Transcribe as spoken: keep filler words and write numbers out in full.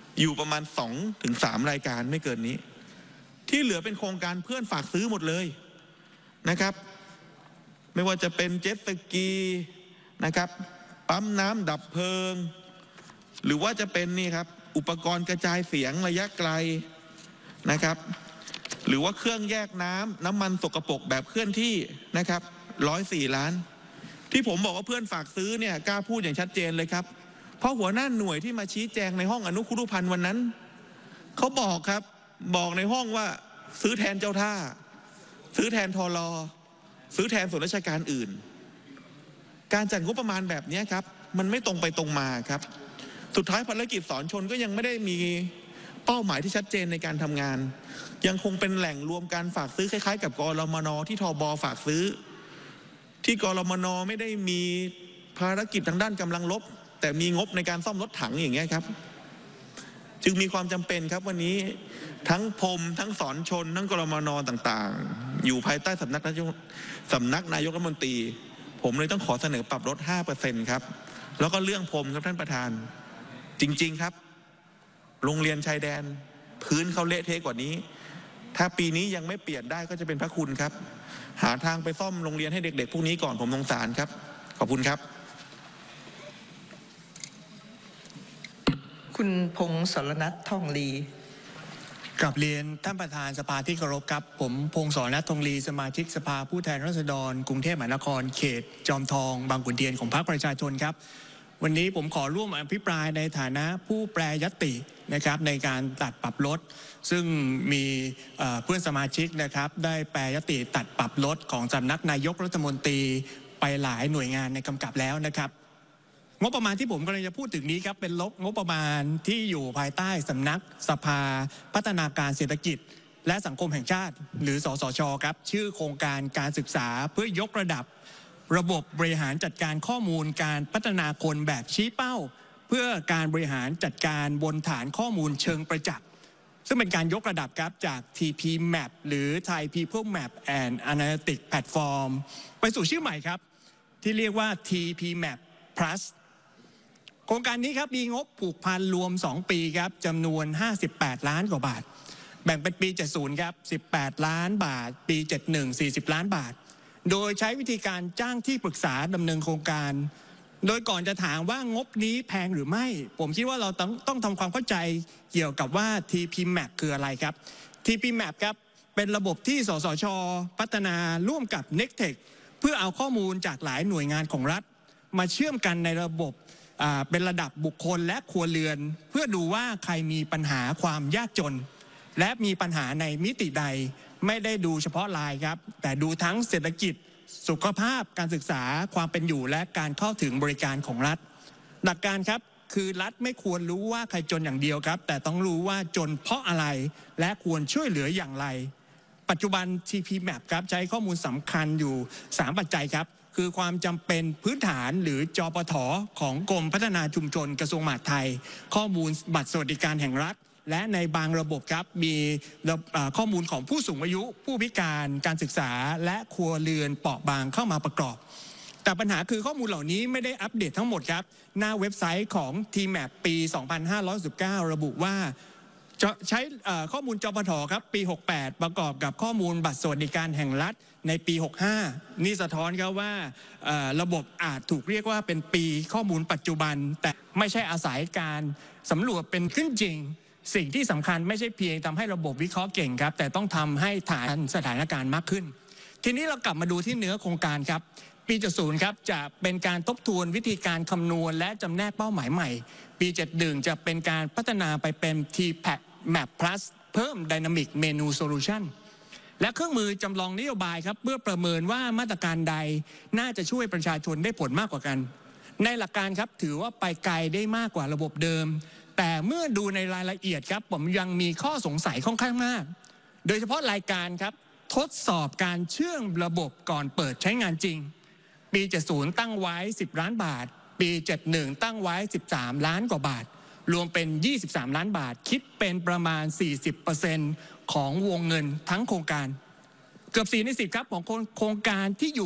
อยู่ประมาณสองถึงสามรายการไม่เกินนี้ที่เหลือเป็นโครงการเพื่อนฝากซื้อหมดเลยนะครับไม่ว่าจะเป็นเจ็ตสกีนะครับปั๊มน้ำดับเพลิงหรือว่าจะเป็นนี่ครับอุปกรณ์กระจายเสียงระยะไกลนะครับหรือว่าเครื่องแยกน้ำน้ำมันสกปรกแบบเคลื่อนที่นะครับร้อยสี่ล้านที่ผมบอกว่าเพื่อนฝากซื้อเนี่ยกล้าพูดอย่างชัดเจนเลยครับเพราะหัวหน้าหน่วยที่มาชี้แจงในห้องอนุครุภัณฑ์วันนั้นเขาบอกครับบอกในห้องว่าซื้อแทนเจ้าท่าซื้อแทนทลซื้อแทนส่วนราชการอื่นการจัดงบประมาณแบบนี้ครับมันไม่ตรงไปตรงมาครับสุดท้ายภารกิจสอนชนก็ยังไม่ได้มีเป้าหมายที่ชัดเจนในการทำงานยังคงเป็นแหล่งรวมการฝากซื้อคล้ายๆกับกรมนที่ทบฝากซื้อที่กรมนไม่ได้มีภารกิจทางด้านกำลังรบแต่มีงบในการซ่อมรถถังอย่างเงี้ยครับจึงมีความจำเป็นครับวันนี้ทั้งพมทั้งสอนชนทั้งกรมนต่างๆอยู่ภายใต้สำนักนายกสำนักนายกรัฐมนตรีผมเลยต้องขอเสนอปรับลด ห้าเปอร์เซ็นต์ ครับแล้วก็เรื่องพมครับท่านประธานจริงๆครับโรงเรียนชายแดนพื้นเขาเละเทะกว่านี้ถ้าปีนี้ยังไม่เปลี่ยนได้ก็จะเป็นพระคุณครับหาทางไปซ่อมโรงเรียนให้เด็กๆพวกนี้ก่อนผมสงสารครับขอบคุณครับคุณพงศ์สรณัฐทองลีกลับเรียนท่านประธานสภาที่เคารพครับผมพงศ์สรณัฐทองลีสมาชิกสภาผู้แทนราษฎรกรุงเทพมหานครเขตจอมทองบางขุนเทียนของพรรคประชาชนครับวันนี้ผมขอร่วมอภิปรายในฐานะผู้แปรยตินะครับในการตัดปรับลดซึ่งมีเพื่อนสมาชิกนะครับได้แปรยติตัดปรับลดของสำนักนายกรัฐมนตรีไปหลายหน่วยงานในกำกับแล้วนะครับงบประมาณที่ผมกำลังจะพูดถึงนี้ครับเป็นลบงบประมาณที่อยู่ภายใต้สำนักสภาพัฒนาการเศรษฐกิจและสังคมแห่งชาติหรือสสช.ครับชื่อโครงการการศึกษาเพื่อยกระดับระบบบริหารจัดการข้อมูลการพัฒนาคนแบบชี้เป้าเพื่อการบริหารจัดการบนฐานข้อมูลเชิงประจักษ์ซึ่งเป็นการยกระดับครับจาก ที พี แมป หรือ Thai People Map and Analytics Platform ไปสู่ชื่อใหม่ครับที่เรียกว่า ที พี แมป plusโครงการนี้ครับมีงบผูกพันรวมสองปีครับจำนวนห้าสิบแปดล้านกว่าบาทแบ่งเป็นปีเจ็ดสิบครับสิบแปดล้านบาทปีเจ็ดสิบเอ็ด สี่สิบล้านบาทโดยใช้วิธีการจ้างที่ปรึกษาดำเนินโครงการโดยก่อนจะถามว่างบนี้แพงหรือไม่ผมคิดว่าเราต้องต้องทำความเข้าใจเกี่ยวกับว่า ที พี แมป คืออะไรครับ ที พี แมป ครับเป็นระบบที่สสช.พัฒนาร่วมกับ เน็กเทค เพื่อเอาข้อมูลจากหลายหน่วยงานของรัฐมาเชื่อมกันในระบบเป็นระดับบุคคลและครัวเรือนเพื่อดูว่าใครมีปัญหาความยากจนและมีปัญหาในมิติใดไม่ได้ดูเฉพาะรายครับแต่ดูทั้งเศรษฐกิจสุขภาพการศึกษาความเป็นอยู่และการเข้าถึงบริการของรัฐหลักการครับคือรัฐไม่ควรรู้ว่าใครจนอย่างเดียวครับแต่ต้องรู้ว่าจนเพราะอะไรและควรช่วยเหลืออย่างไรปัจจุบัน ที พี แมป ครับใช้ข้อมูลสำคัญอยู่สามปัจจัยครับคือความจำเป็นพื้นฐานหรือจปท.ของกรมพัฒนาชุมชนกระทรวงมหาดไทยข้อมูลบัตรสวัสดิการแห่งรัฐและในบางระบบครับมีข้อมูลของผู้สูงอายุผู้พิการการศึกษาและครัวเรือนเปราะบางเข้ามาประกอบแต่ปัญหาคือข้อมูลเหล่านี้ไม่ได้อัปเดตทั้งหมดครับหน้าเว็บไซต์ของ ที แมป ปี สองพันห้าร้อยสิบเก้า ระบุว่าจะใช้ข้อมูลจปท.ครับปีหกแปดประกอบกับข้อมูลบัตรสวัสดิการแห่งรัฐในปีหกห้านี่สะท้อนครับว่าระบบอาจถูกเรียกว่าเป็นปีข้อมูลปัจจุบันแต่ไม่ใช่อาศัยการสำรวจเป็นขึ้นจริงสิ่งที่สำคัญไม่ใช่เพียงทำให้ระบบวิเคราะห์เก่งครับแต่ต้องทำให้ฐานสถานการณ์มากขึ้นทีนี้เรากลับมาดูที่เนื้อโครงการครับปีเจ็ดสิบครับจะเป็นการทบทวนวิธีการคำนวณและจำแนกเป้าหมายใหม่ปีเจ็ดสิบเอ็ดจะเป็นการพัฒนาไปเป็น ที พี แมป plus เพิ่ม Dynamic Menu Solution และเครื่องมือจำลองนโยบายครับเพื่อประเมินว่ามาตรการใดน่าจะช่วยประชาชนได้ผลมากกว่ากันในหลักการครับถือว่าไปไกลได้มากกว่าระบบเดิมแต่เมื่อดูในรายละเอียดครับผมยังมีข้อสงสัยค่อนข้างมากโดยเฉพาะรายการครับทดสอบการเชื่อมระบบก่อนเปิดใช้งานจริงปีเจ็ดสิบตั้งไว้สิบล้านบาทปีเจ็ดสิบเอ็ดตั้งไว้สิบสามล้านกว่าบาทรวมเป็นยี่สิบสามล้านบาทคิดเป็นประมาณ สี่สิบเปอร์เซ็นต์ ของวงเงินทั้งโครงการเกือบสี่ในสิบครับของโครงการที่อยู่